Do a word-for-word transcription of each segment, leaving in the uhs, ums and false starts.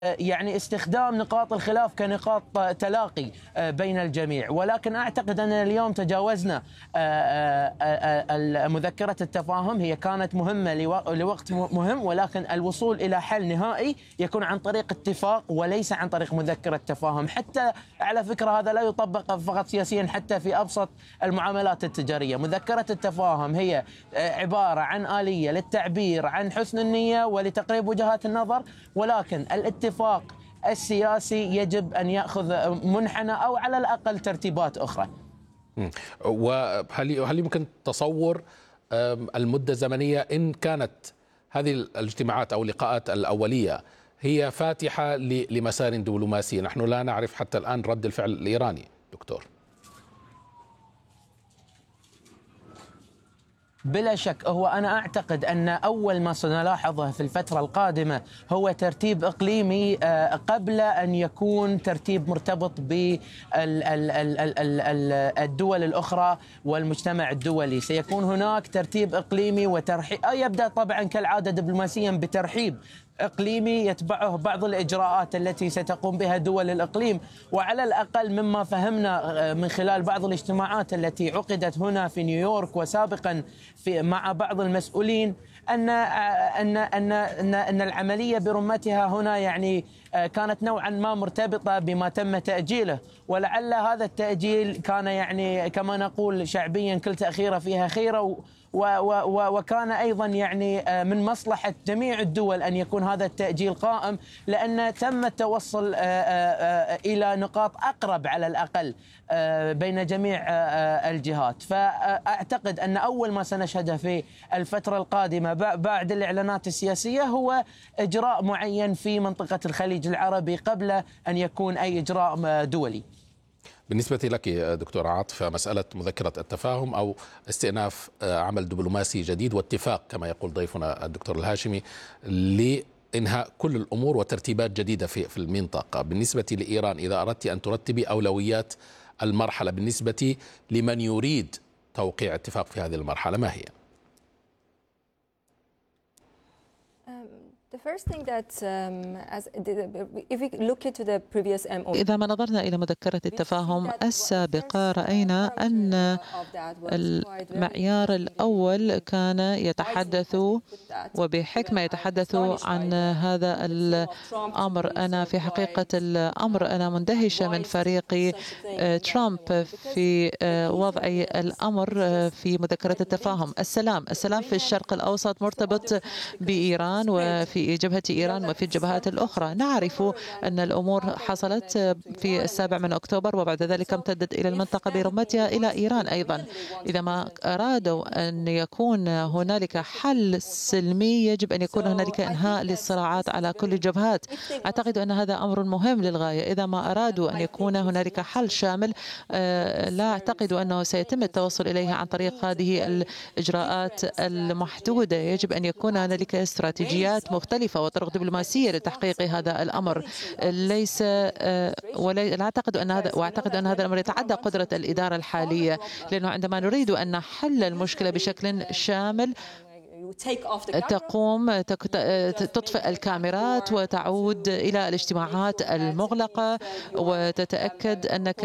يعني استخدام نقاط الخلاف كنقاط تلاقي بين الجميع، ولكن أعتقد أن اليوم تجاوزنا مذكرة التفاهم. هي كانت مهمة لوقت مهم، ولكن الوصول إلى حل نهائي يكون عن طريق اتفاق وليس عن طريق مذكرة تفاهم. حتى على فكرة هذا لا يطبق فقط سياسيا، حتى في أبسط المعاملات التجارية. مذكرة التفاهم هي عبارة عن آلية للتعبير عن حسن النية ولتقريب وجهات النظر، ولكن الاتفاق الاتفاق السياسي يجب أن يأخذ منحنى أو على الأقل ترتيبات أخرى. وهل هل يمكن تصور المدة الزمنية إن كانت هذه الاجتماعات أو اللقاءات الأولية هي فاتحة لمسار دبلوماسي؟ نحن لا نعرف حتى الآن رد الفعل الإيراني دكتور. بلا شك، هو أنا أعتقد أن أول ما سنلاحظه في الفترة القادمة هو ترتيب إقليمي قبل أن يكون ترتيب مرتبط بالدول الأخرى والمجتمع الدولي. سيكون هناك ترتيب إقليمي وترحيب، يبدأ طبعا كالعادة دبلوماسيا بترحيب إقليمي يتبعه بعض الإجراءات التي ستقوم بها دول الإقليم. وعلى الأقل مما فهمنا من خلال بعض الاجتماعات التي عقدت هنا في نيويورك وسابقا في مع بعض المسؤولين أن أن أن أن, أن العملية برمتها هنا يعني كانت نوعا ما مرتبطة بما تم تأجيله، ولعل هذا التأجيل كان يعني كما نقول شعبيا كل تأخيرة فيها خيرة، وكان أيضا يعني من مصلحة جميع الدول أن يكون هذا التأجيل قائم، لأن تم التوصل إلى نقاط أقرب على الأقل بين جميع الجهات. فأعتقد أن أول ما سنشهده في الفترة القادمة بعد الإعلانات السياسية هو إجراء معين في منطقة الخليج العربي قبل أن يكون أي إجراء دولي. بالنسبة لك دكتور عاطفة، مسألة مذكرة التفاهم أو استئناف عمل دبلوماسي جديد واتفاق كما يقول ضيفنا الدكتور الهاشمي لإنهاء كل الأمور وترتيبات جديدة في في المنطقة، بالنسبة لإيران إذا أردت أن ترتبي أولويات المرحلة بالنسبة لمن يريد توقيع اتفاق في هذه المرحلة، ما هي؟ إذا ما نظرنا إلى مذكرة التفاهم السابقة رأينا أن المعيار الأول كان يتحدث وبحكمة يتحدث عن هذا الأمر. أنا في حقيقة الأمر أنا مندهشة من فريق ترامب في وضع الأمر في مذكرة التفاهم. السلام السلام في الشرق الأوسط مرتبط بإيران وفي في جبهة إيران وفي الجبهات الأخرى. نعرف أن الأمور حصلت في السابع من أكتوبر وبعد ذلك امتدت إلى المنطقة برمتها إلى إيران أيضا. إذا ما أرادوا أن يكون هنالك حل سلمي يجب أن يكون هنالك إنهاء للصراعات على كل الجبهات. أعتقد أن هذا أمر مهم للغاية. إذا ما أرادوا أن يكون هنالك حل شامل لا أعتقد أنه سيتم التوصل إليه عن طريق هذه الإجراءات المحدودة. يجب أن يكون هنالك استراتيجيات مختلفة وطرق دبلوماسية لتحقيق هذا الأمر. ليس ولا أعتقد أن هذا وأعتقد أن هذا الأمر يتعدى قدرة الإدارة الحالية، لأنه عندما نريد أن نحل المشكلة بشكل شامل تقوم تطفئ الكاميرات وتعود إلى الاجتماعات المغلقة وتتأكد أنك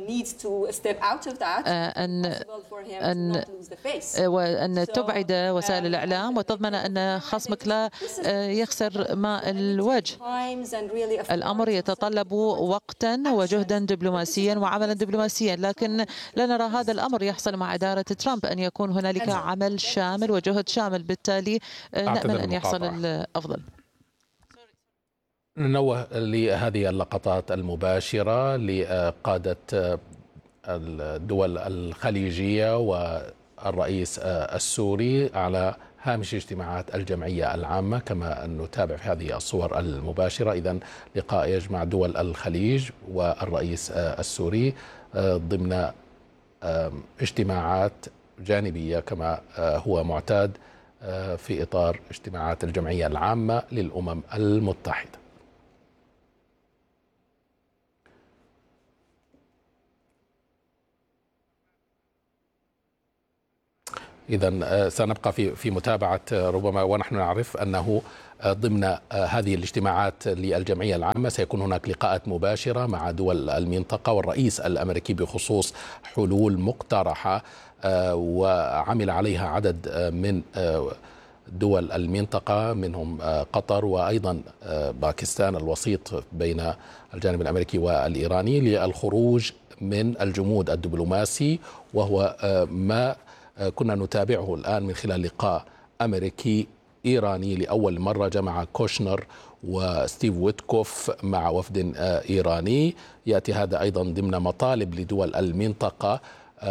أن أن وأن تبعد وسائل الإعلام وتضمن أن خصمك لا يخسر ماء الوجه. الأمر يتطلب وقتا وجهدا دبلوماسيا وعملا دبلوماسيا، لكن لا نرى هذا الأمر يحصل مع إدارة ترامب، أن يكون هنالك عمل شامل وجهد شامل. بالتالي نأمل أن يحصل الأفضل. ننوه لهذه اللقطات المباشرة لقادة الدول الخليجية والرئيس السوري على هامش اجتماعات الجمعية العامة كما نتابع في هذه الصور المباشرة. إذن لقاء يجمع دول الخليج والرئيس السوري ضمن اجتماعات جانبية كما هو معتاد في إطار اجتماعات الجمعية العامة للأمم المتحدة. إذا سنبقى في في متابعة ربما، ونحن نعرف أنه ضمن هذه الاجتماعات للجمعية العامة سيكون هناك لقاءات مباشرة مع دول المنطقة والرئيس الأمريكي بخصوص حلول مقترحة وعمل عليها عدد من دول المنطقة منهم قطر وأيضا باكستان الوسيط بين الجانب الأمريكي والإيراني للخروج من الجمود الدبلوماسي، وهو ما كنا نتابعه الآن من خلال لقاء أمريكي إيراني لأول مرة جمع كوشنر وستيف ويتكوف مع وفد إيراني. يأتي هذا أيضا ضمن مطالب لدول المنطقة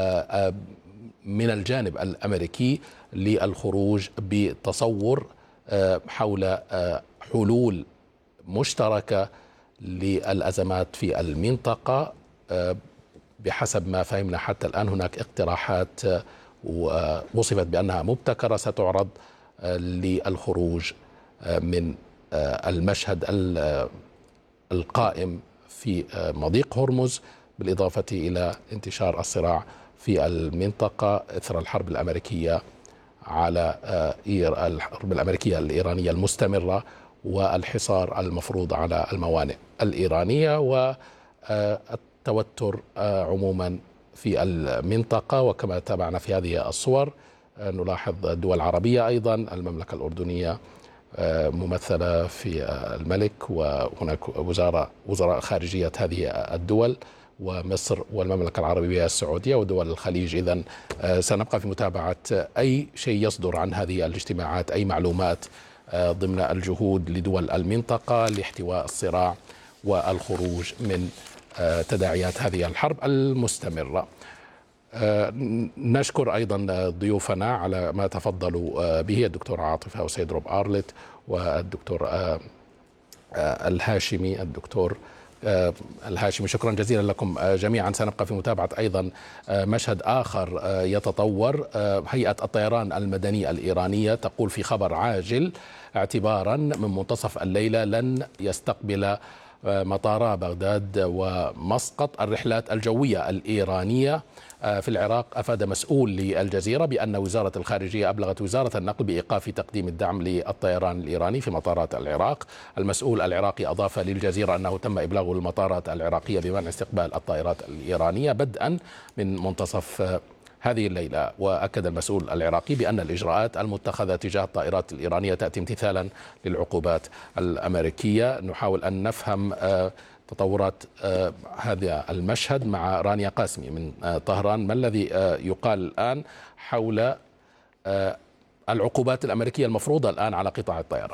من الجانب الأمريكي للخروج بتصور حول حلول مشتركة للأزمات في المنطقة. بحسب ما فهمنا حتى الآن هناك اقتراحات ووصفت بأنها مبتكرة ستعرض للخروج من المشهد القائم في مضيق هرمز، بالإضافة إلى انتشار الصراع في المنطقة إثر الحرب الأمريكية على الحرب الأمريكية الإيرانية المستمرة والحصار المفروض على الموانئ الإيرانية والتوتر عموما في المنطقة. وكما تابعنا في هذه الصور نلاحظ دول عربية أيضا، المملكة الأردنية ممثلة في الملك، وهناك وزارة وزراء خارجية هذه الدول، ومصر والمملكة العربية السعودية ودول الخليج. إذن سنبقى في متابعة أي شيء يصدر عن هذه الاجتماعات، أي معلومات ضمن الجهود لدول المنطقة لاحتواء الصراع والخروج من تداعيات هذه الحرب المستمرة. نشكر أيضا ضيوفنا على ما تفضلوا به، الدكتور عاطف وسيد روب أرلت والدكتور الهاشمي. الدكتور الهاشمي شكرا جزيلا لكم جميعا. سنبقى في متابعة أيضا مشهد آخر يتطور. هيئة الطيران المدني الإيرانية تقول في خبر عاجل اعتبارا من منتصف الليلة لن يستقبل مطارا بغداد ومسقط الرحلات الجوية الإيرانية في العراق. أفاد مسؤول للجزيرة بأن وزارة الخارجية أبلغت وزارة النقل بإيقاف تقديم الدعم للطيران الإيراني في مطارات العراق. المسؤول العراقي أضاف للجزيرة أنه تم إبلاغ المطارات العراقية بمنع استقبال الطائرات الإيرانية بدءا من منتصف هذه الليلة. وأكد المسؤول العراقي بأن الإجراءات المتخذة تجاه الطائرات الإيرانية تأتي امتثالا للعقوبات الأمريكية. نحاول أن نفهم تطورات هذا المشهد مع رانيا قاسمي من طهران. ما الذي يقال الآن حول العقوبات الأمريكية المفروضة الآن على قطاع الطيران؟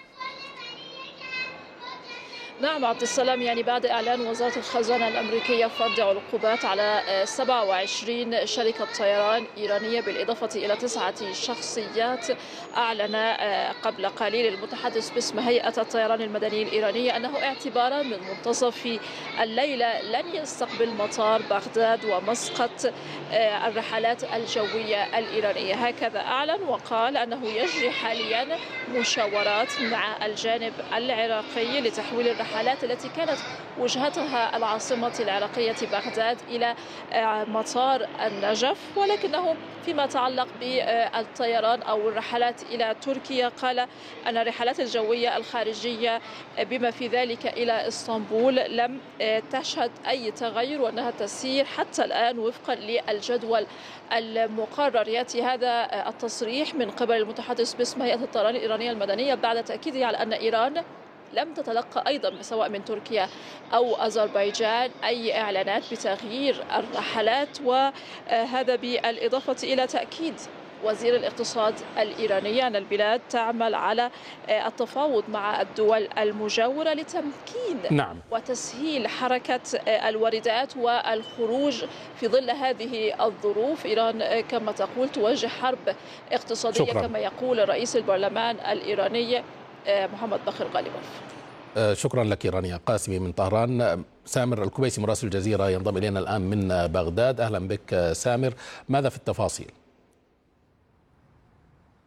نعم عبد السلام، يعني بعد إعلان وزارة الخزانة الأمريكية فرض العقوبات على سبعة وعشرين شركة طيران إيرانية بالإضافة إلى تسعة شخصيات، أعلن قبل قليل المتحدث باسم هيئة الطيران المدني الإيرانية أنه اعتبارا من منتصف الليلة لن يستقبل مطار بغداد ومسقط الرحلات الجوية الإيرانية. هكذا أعلن وقال أنه يجري حاليا مشاورات مع الجانب العراقي لتحويل الرحلات التي كانت وجهتها العاصمة العراقية بغداد إلى مطار النجف، ولكنه فيما يتعلق بالطيران أو الرحلات إلى تركيا قال أن الرحلات الجوية الخارجية بما في ذلك إلى اسطنبول لم تشهد أي تغير وأنها تسير حتى الآن وفقا للجدول المقرر. يأتي هذا التصريح من قبل المتحدث باسم هيئة الطيران الإيرانية المدنية بعد تأكيده على أن إيران لم تتلقى أيضا سواء من تركيا أو أذربيجان أي إعلانات بتغيير الرحلات، وهذا بالإضافة إلى تأكيد وزير الاقتصاد الإيراني أن البلاد تعمل على التفاوض مع الدول المجاورة لتمكين نعم. وتسهيل حركة الواردات والخروج في ظل هذه الظروف. إيران كما تقول تواجه حرب اقتصادية شكرا. كما يقول رئيس البرلمان الإيراني محمد بخر غالباف. شكرا لك رانيا قاسمي من طهران. سامر الكبيسي مراسل الجزيرة ينضم إلينا الآن من بغداد. أهلا بك سامر، ماذا في التفاصيل؟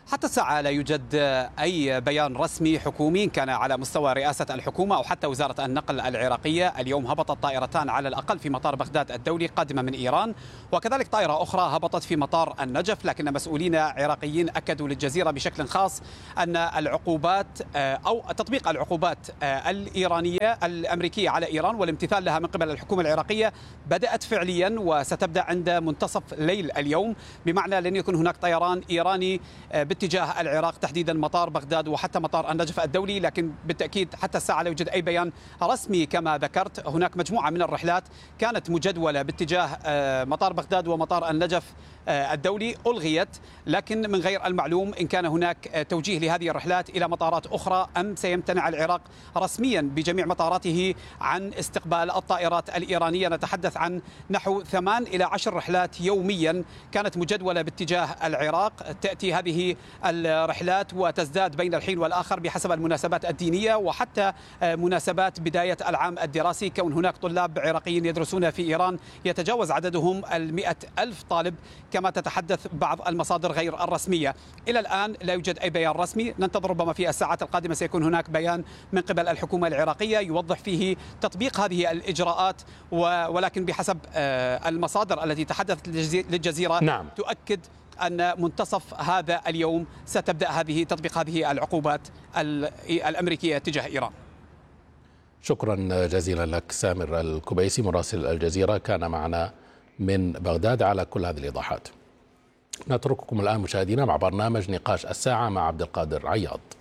حتى الساعة لا يوجد أي بيان رسمي حكومي كان على مستوى رئاسة الحكومة أو حتى وزارة النقل العراقية. اليوم هبطت طائرتان على الأقل في مطار بغداد الدولي قادمة من إيران، وكذلك طائرة أخرى هبطت في مطار النجف. لكن مسؤولين عراقيين أكدوا للجزيرة بشكل خاص أن العقوبات أو تطبيق العقوبات الإيرانية الأمريكية على إيران والامتثال لها من قبل الحكومة العراقية بدأت فعليا وستبدأ عند منتصف ليل اليوم، بمعنى لن يكون هناك طيران إيراني باتجاه العراق تحديدا مطار بغداد وحتى مطار النجف الدولي. لكن بالتأكيد حتى الساعة لا يوجد أي بيان رسمي. كما ذكرت هناك مجموعة من الرحلات كانت مجدولة باتجاه مطار بغداد ومطار النجف الدولي ألغيت، لكن من غير المعلوم إن كان هناك توجيه لهذه الرحلات إلى مطارات أخرى أم سيمتنع العراق رسميا بجميع مطاراته عن استقبال الطائرات الإيرانية. نتحدث عن نحو ثمان إلى عشر رحلات يوميا كانت مجدولة باتجاه العراق. تأتي هذه الرحلات وتزداد بين الحين والآخر بحسب المناسبات الدينية وحتى مناسبات بداية العام الدراسي، كون هناك طلاب عراقيين يدرسون في إيران يتجاوز عددهم المئة ألف طالب كما تتحدث بعض المصادر غير الرسمية. إلى الآن لا يوجد أي بيان رسمي، ننتظر ربما في الساعات القادمة سيكون هناك بيان من قبل الحكومة العراقية يوضح فيه تطبيق هذه الإجراءات، ولكن بحسب المصادر التي تحدثت للجزيرة نعم. تؤكد أن منتصف هذا اليوم ستبدأ هذه تطبيق هذه العقوبات الأمريكية تجاه إيران. شكرا جزيلا لك سامر الكبيسي مراسل الجزيرة، كان معنا من بغداد على كل هذه الإيضاحات. نترككم الآن مشاهدينا مع برنامج نقاش الساعة مع عبد القادر عياض.